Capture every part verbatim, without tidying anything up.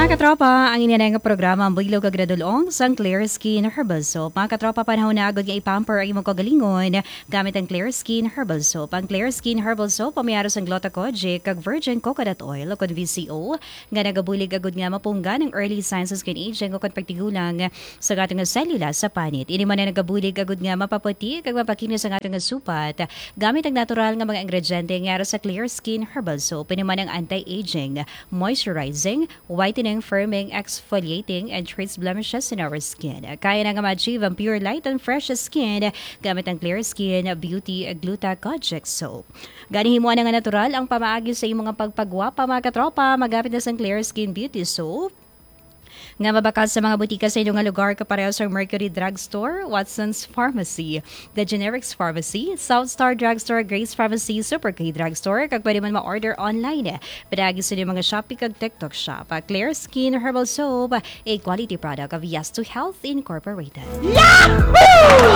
Mga katropa, ang ininay nga programa ang Buglo kag Gradulong sang Clear Skin Herbal Soap. Mga katropa, panahon na agad nga ipamper ang imong kagalingon gamit ang Clear Skin Herbal Soap. Ang Clear Skin Herbal Soap pamayaro sang glucocogic kag virgin coconut oil o V C O nga nagabulig agad nga mapunggan ang early signs of skin aging o kag pagtigulang sa gatong nga selula sa panit. Ini man na nagabulig agad nga mapaputi kag mapakinis ang gatong nga supat gamit ang natural nga mga ingrediente nga sa Clear Skin Herbal Soap. Ini man ang anti-aging, moisturizing, whitening, firming, exfoliating, and treats blemishes in our skin. Kaya na nga ma-achieve ang pure light and fresh skin gamit ang Clear Skin Beauty Glucocogic Soap. Ganihin mo na nga natural ang pamaagi sa imong mga pagpagwapa mga katropa. Magapit na sa Clear Skin Beauty Soap nga mabakal sa mga butika sa inyong lugar kapareho sa Mercury Drugstore, Watson's Pharmacy, The Generics Pharmacy, South Star Drugstore, Grace Pharmacy, Super K Drugstore, kag pwede man ma-order online. Padagi sa inyong mga Shopee kag TikTok shop. Clear Skin Herbal Soap, a quality product of Yes to Health Incorporated. Yahoo!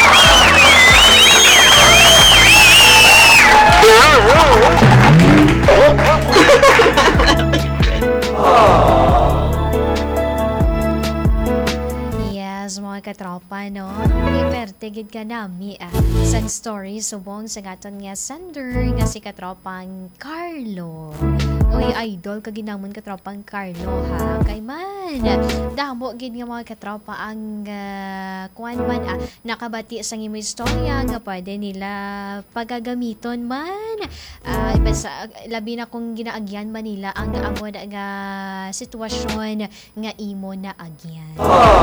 Mga katropa, no? Ipertigid ka nami, ah. San story subong sa gaton nga sender nga si katropang Carlo. Uy, idol ka ginamon katropang Carlo, ha? Kay man, damo gid nga mga katropa ang uh, kuan man, ah, nakabati sa imo istorya nga pwede nila pagagamiton man. Uh, basta, labi na kung ginaagyan man nila ang amo na nga sitwasyon nga imo na agyan.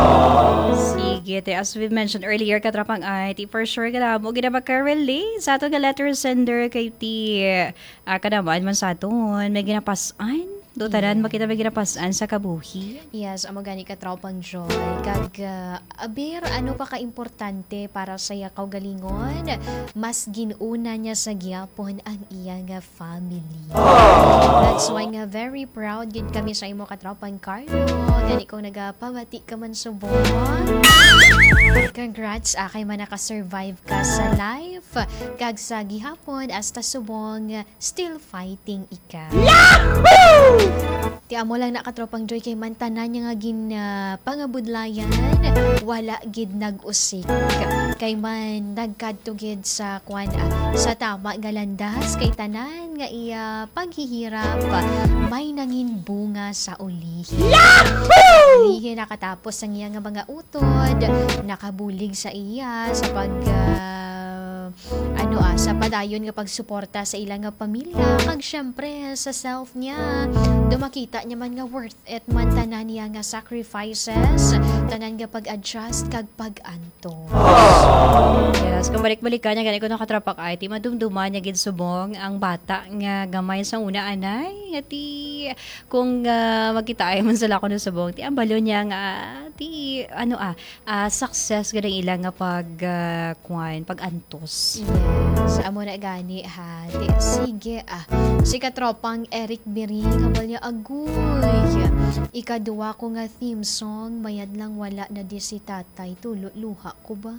Sige, as we mentioned earlier, katrapang ay, ti for sure ka na mo, ginamaka-relate sa ato nga letter sender kay ti, uh, kanaman man sa aton, may ginapasan. Do tanan, yeah. Makita may ginapasan sa kabuhi. Yes, amo gani ka tropang joy. Kag, uh, abir, ano pa ka-importante para sa yakaw galingon? Mas ginuna niya sa gyapon ang iya nga family. Oh! That's why nga very proud gid kami sa imo ka tropang Carlo. Gani kong nagapamati ka man subong. Congrats, akay man naka-survive ka sa life. Kag sa gihapon, hasta subong, still fighting ika. Yahoo! Ti amo lang nakatropang joy kay mantanan niya nga gin uh, pangabudlayan, wala gid nag-usik. Kay man nagkadto gid sa kwan uh, sa tama nga landas kay tanan nga iya paghihirap may nangin bunga sa ulihi. Yahoo! Ulihi nakatapos ang iya nga mga utod, nakabulig sa iya sa pag uh, ano ah, sa padayon nga pagsuporta sa ilang nga pamilya, kag syempre sa self niya. Dumakita niya man nga worth it man tanan niya nga sacrifices, tanan nga pag-adjust kag pag-antos. Yes, kung balik-balik ka niya, gani ko nakatrapak ay, ti madumduman niya gid subong ang bata nga gamay sa una anay. Ti kung uh, magkita ay man sila ko na subong, ti ang balo niya nga, ti ano ah, uh, success gadang ilang nga pag uh, kuan, pag-antos. Yes, amo na gani ha. Ti, sige ah. Si katropang Eric Biring, kabal niya agoy. Ikaduwa ko nga theme song, mayad lang wala na di si tatay, tulo luha ko ba?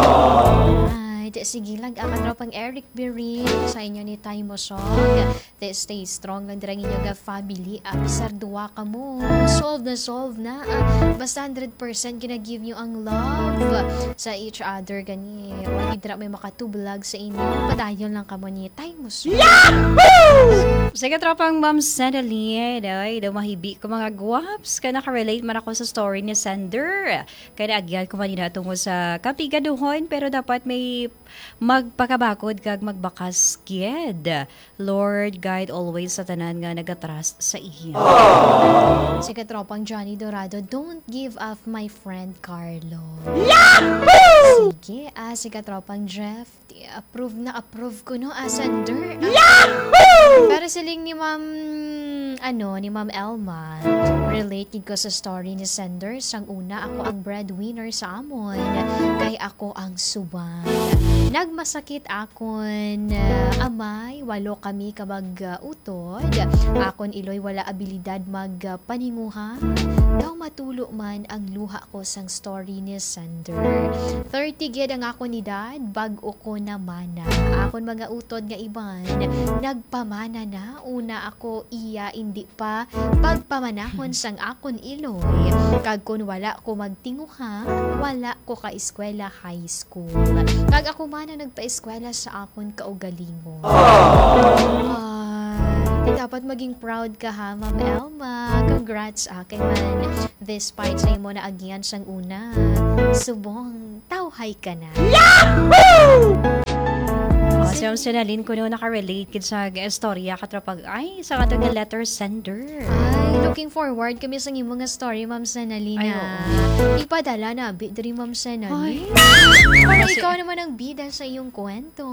Ay, di, sige lang, ang katropang Eric Biring sa inyo ni Taimo Song. Di, stay strong lang dirang inyo nga family. Ah, bisar duwa ka mo. Solve na solve na. Ah, basta one hundred percent gina-give nyo ang love sa each other. Gani, wag idra may makatublag sa inyo. Padayon lang ka mo ni Taimo Song. Yahoo! Sa katropang Ma'am Sandaline, ay, daw mahibi ko mga guwaps. Kaya nakarelate man ako sa story ni Sander. Kaya naagyan ko manina tungo sa kapigaduhon, pero dapat may magpakabakod kag magbakas gid. Lord, guide always sa tanan nga nagatrust sa iyo. Oh! Si katropang Johnny Dorado, don't give up my friend Carlo. Yahoo! Sige, ah, si katropang Jeff, approve na approve ko no, ah, Sander. Ah, Yahoo! pero siling ni Ma'am, ano, ni Ma'am Elma, related ko sa story ni Sander. Sang una, ako ang breadwinner sa amon, kay ako ang subang. Nagmasakit akon uh, amay, walo kami kabag uh, utod. Akon iloy wala abilidad magpaninguha. Daw matulo man ang luha ko sang story ni Sander. thirty gid ang akon edad, bag-o ko na mana. Akon mga utod nga iban, nagpamana na. Una ako iya hindi pa pagpamanahon sang akon iloy. Kag kun wala ko magtinguha, wala ko ka eskwela high school. Kag ako man na nagpa-eskwela sa akon kaugalingon. Ay, dapat maging proud ka ha, Ma'am Elma. Congrats akin man. Despite sa imo na agyan sang una, subong tawhay ka na. Oh, so, sinalin ko no nakarelate kid sa istorya katrapag ay sa katong nga letter sender. Ay, looking forward kami sa imong nga story, Ma'am Sanalina. Ay, oo. Ipadala na, bit diri, Ma'am Sanalina. Ay. Para Kasi- ikaw naman ang bida sa iyong kwento.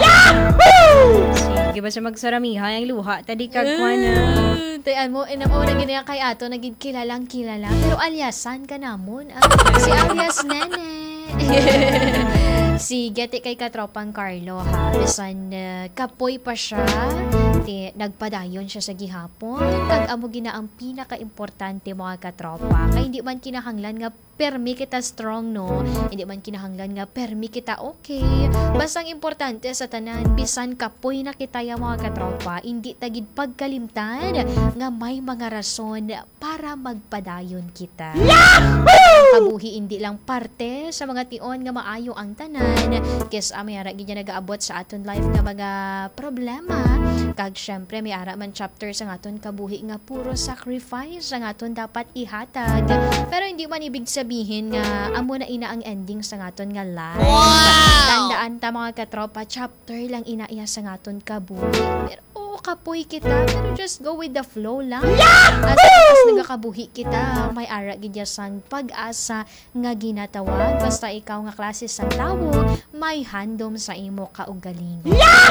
Sige ba sa magsaramiha ang luha tadi kagwa na. Tayan mo, ina mo na ginaya kay ato, naging kilalang kilala. Pero alyasan ka namon. Ah, si alias Nene. Si Geti kay katropang Carlo ha. Bisan uh, kapoy pa siya. Di, nagpadayon siya sa gihapon. Kag amo gina ang pinaka-importante mga katropa. Kay hindi man kinahanglan nga permi kita strong no. Hindi man kinahanglan nga permi kita okay. Basta ang importante sa tanan, bisan kapoy na kita ya mga katropa. Hindi tagid pagkalimtan nga may mga rason para magpadayon kita. Kabuhi hindi lang parte sa mga tion nga maayo ang tanan. Kes amay ara gid nagaabot sa aton life nga mga problema. Kag syempre may ara man chapter sa aton kabuhi nga puro sacrifice ang aton dapat ihatag. Pero hindi man ibig sabihin nga amo na ina ang ending sa aton nga life. Wow! Tandaan ta mga katropa, chapter lang ina iya sa aton kabuhi. Pero oh, kapoy kita, pero just go with the flow lang. As as nagakabuhi kita, may ara gid ya sang pag-asa nga ginatawag. Basta ikaw nga klase sa tawo, may handom sa imo kaugalingon.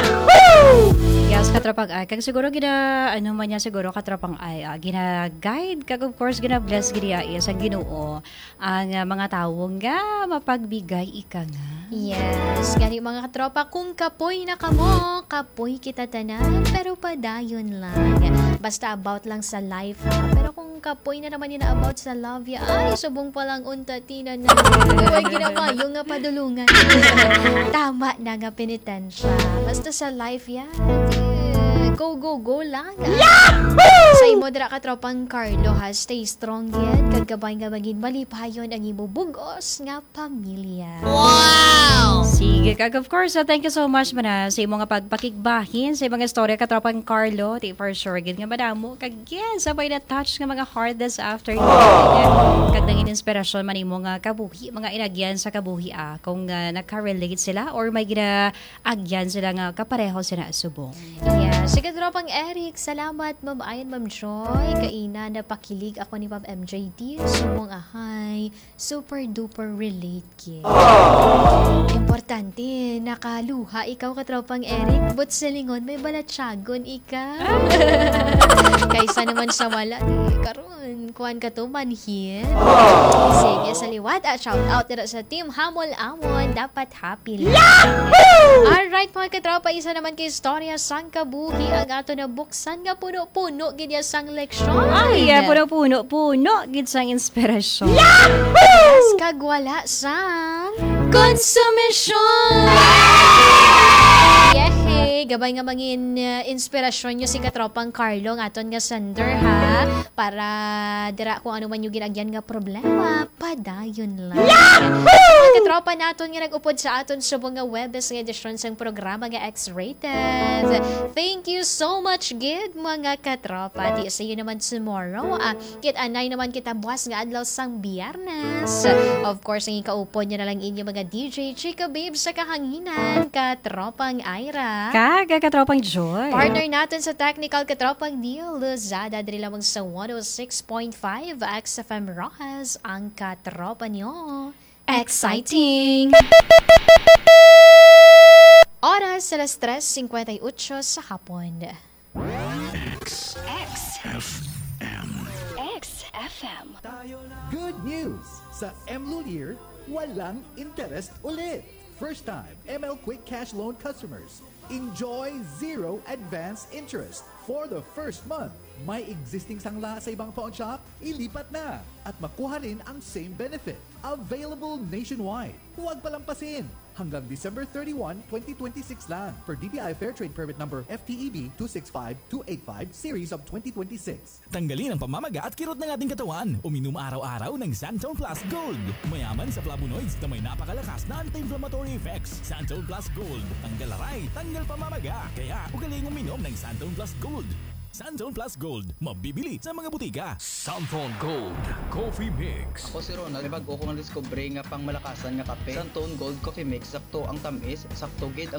Yes, katrapang ay. Kag siguro gina, ano man niya siguro katrapang ay, ah, gina-guide. Kag of course, gina-bless gina iya sa Ginoo ang ah, mga tao nga mapagbigay ika nga. Yes, gani mga katropa, kung kapoy na kamo, kapoy kita tanan, pero padayon lang. Basta about lang sa life ha. Pero kung kapoy na naman yun na about sa love ya, ay, subong palang untatinan na. Huwag ginawa yung nga padulungan. Tama na nga penitensya. Basta sa life ya, eh, go, go, go lang. Sa imo dira ka tropang Carlo ha, stay strong yan. Kagabay nga maging malipayon ang imo bugos nga pamilya. Sige, kag of course, uh, thank you so much man sa imong nga pagpakigbahin sa mga istorya katropang Carlo. Di for sure gid nga madamo kag yes, sabay na touch nga mga heart this afternoon. Kag nangin inspirasyon man imo nga kabuhi, mga inagyan sa kabuhi ah, kung uh, naka-relate sila or may gina-agyan sila nga kapareho sila subong. Yeah, sige tropang Eric, salamat Ma'am Ayan, Ma'am Joy. Kaina napakilig ako ni Ma'am M J D. Sumong ahay, super duper relate kid. Importante, nakaluha ikaw katropang Eric, but sa lingon may balatsagon ika. Kaysa naman sa wala, di karon kuan ka to manhin. Sige, sa liwat at shout out dito sa team Hamol Amon, dapat happy lang. Alright mga katropa, isa naman kay istorya sang kabuhi ang ato na buksan nga puno-puno gid sang leksyon. Ay, yeah, puno-puno, puno, gid sang inspirasyon. Yes, kag wala sang konsumisyon. Yehey, gabay nga mangin uh, inspirasyon nyo si katropang Carlo nga aton nga sender ha, para dira kung ano man yung ginagyan nga problema, padayon lang. Mga katropa naton nga nag-upod sa aton subong nga webes nga edisyon sang programa nga X-Rated. Thank you so much gid mga katropa. Di sa iyo naman tomorrow. Ah, kit anay naman kita buwas nga adlaw sang Biyernes. Of course, ang ikaupod nyo na lang inyo mga D J Chika Babe sa kahanginan, katropang Ira. Kag katropang Joy. Partner natin sa technical katropang Neil Lozada, dali lamang sa one oh six point five X F M Rojas, ang katropa nyo. Exciting! Oras sa las tres fifty-eight sa hapon. X F M. X F M. Good news! Sa M. Lulier, walang interest ulit. First-time M L Quick Cash Loan customers, enjoy zero advance interest for the first month. May existing sangla sa ibang pawn shop? Ilipat na at makuha rin ang same benefit. Available nationwide. Huwag palampasin. Hanggang December thirty-first, twenty twenty-six lang per D T I Fair Trade Permit Number F T E B two six five two eight five Series of twenty twenty-six. Tanggalin ang pamamaga at kirot ng ating katawan. Uminom araw-araw ng Santone Plus Gold. Mayaman sa flavonoids na may napakalakas na anti-inflammatory effects. Santone Plus Gold. Tanggal aray, tanggal pamamaga. Kaya ugaling uminom ng Santone Plus Gold. Santone Plus Gold. Mabibili sa mga butika. Santon Gold Coffee Mix. Ako si Ronald, may bago ko na discovery nga pang malakasan nga kape. Santon Gold Coffee Mix, sakto ang tamis, sakto gid ang